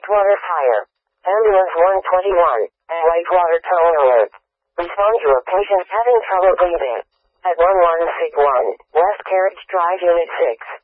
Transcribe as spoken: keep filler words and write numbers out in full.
Whitewater Fire. Ambulance one twenty-one, and Whitewater Tow Alert. Respond to a patient having trouble breathing. At one one six one, West Carriage Drive Unit six.